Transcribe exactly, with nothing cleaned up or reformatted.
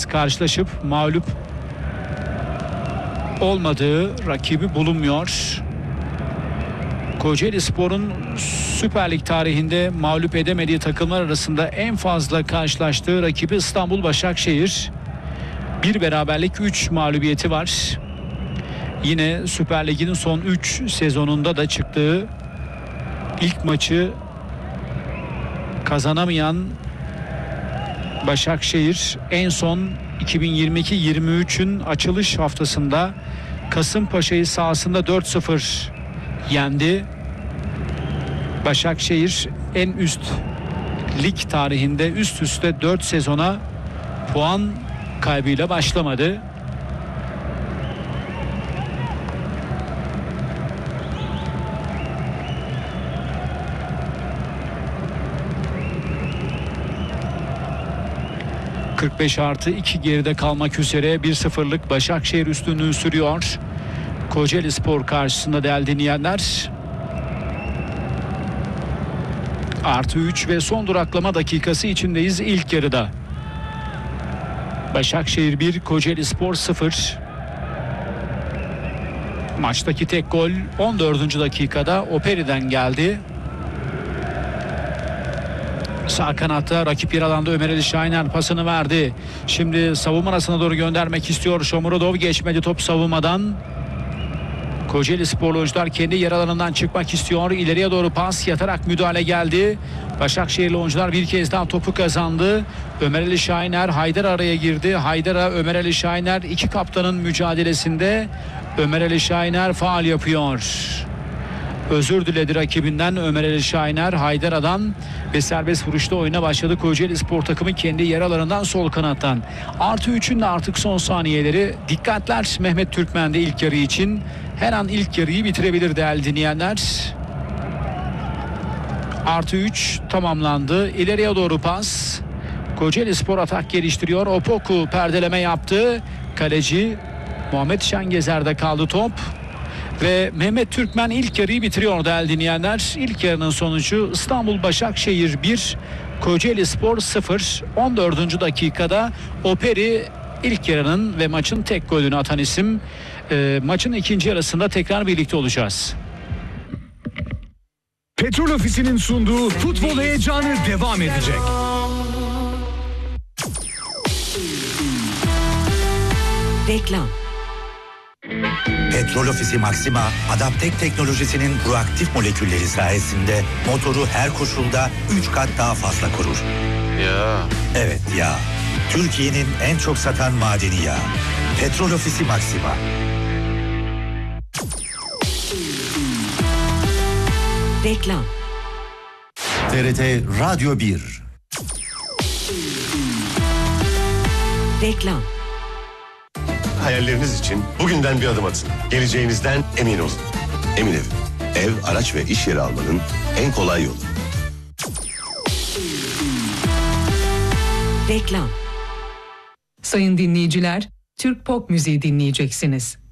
kez karşılaşıp mağlup olmadığı rakibi bulunmuyor. Kocaelispor'un Süper Lig tarihinde mağlup edemediği takımlar arasında en fazla karşılaştığı rakibi İstanbul Başakşehir. Bir beraberlik, üç mağlubiyeti var. Yine Süper Lig'in son üç sezonunda da çıktığı ilk maçı kazanamayan Başakşehir en son iki bin yirmi iki yirmi üçün açılış haftasında Kasımpaşa'yı sahasında dört sıfır yendi. Başakşehir en üst lig tarihinde üst üste dört sezona puan kaybıyla başlamadı. kırk beş artı iki geride kalmak üzere bir sıfırlık Başakşehir üstünlüğü sürüyor. Kocaelispor karşısında değerli dinleyenler. Artı üç ve son duraklama dakikası içindeyiz ilk yarıda. Başakşehir bir, Kocaelispor sıfır. Maçtaki tek gol on dördüncü dakikada Operi'den geldi. Sağ kanatta rakip yer alanda Ömer Ali Şahiner pasını verdi. Şimdi savunma arasına doğru göndermek istiyor. Shomurodov, geçmedi top savunmadan. Kocaelisporlu oyuncular kendi yer alanından çıkmak istiyor. İleriye doğru pas, yatarak müdahale geldi. Başakşehirli oyuncular bir kez daha topu kazandı. Ömer Ali Şahiner, Haydar araya girdi. Haydar'a Ömer Ali Şahiner, iki kaptanın mücadelesinde Ömer Ali Şahiner faul yapıyor. Özür diledi rakibinden Ömer Ali Şahiner Haydar'dan ve serbest vuruşta oyuna başladı Kocaelispor takımı kendi yer alanından sol kanattan. Artı üçün de artık son saniyeleri. Dikkatler Mehmet Türkmen'de ilk yarı için. Her an ilk yarıyı bitirebilir değerli dinleyenler. Artı üç tamamlandı. İleriye doğru pas. Kocaelispor atak geliştiriyor. Opoku perdeleme yaptı. Kaleci Muhammed Şengezer'de kaldı top. Ve Mehmet Türkmen ilk yarıyı bitiriyor değerli dinleyenler. İlk yarının sonucu İstanbul Başakşehir bir, Kocaelispor sıfır. on dördüncü dakikada Operi ilk yarının ve maçın tek golünü atan isim. E, maçın ikinci yarısında tekrar birlikte olacağız. Petrol Ofisi'nin sunduğu futbol heyecanı devam edecek. Reklam. Petrol Ofisi Maxima, Adaptek teknolojisinin proaktif molekülleri sayesinde motoru her koşulda üç kat daha fazla korur. Ya. Evet ya. Türkiye'nin en çok satan madeni yağı. Petrol Ofisi Maxima. Reklam. T R T Radyo bir. Reklam. Hayalleriniz için bugünden bir adım atın. Geleceğinizden emin olun. Emin Ev. Ev, araç ve iş yeri almanın en kolay yolu. Reklam. Sayın dinleyiciler, Türk pop müziği dinleyeceksiniz.